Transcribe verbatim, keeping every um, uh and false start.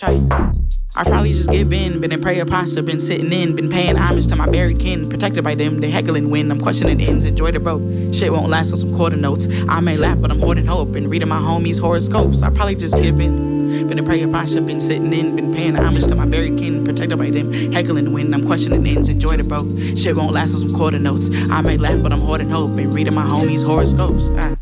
Tight. I probably just give in, been in prayer posture, been sitting in, been paying homage to my buried kin, protected by them, they heckling when I'm questioning ends, enjoy the broke. Shit won't last on some quarter notes. I may laugh, but I'm hoarding hope and reading my homies' horoscopes. I probably just give in, been in prayer posture, been sitting in, been paying homage to my buried kin, protected by them, heckling when I'm questioning ends, enjoy the broke. Shit won't last on some quarter notes. I may laugh, but I'm hoarding hope and reading my homies' horoscopes. Ah.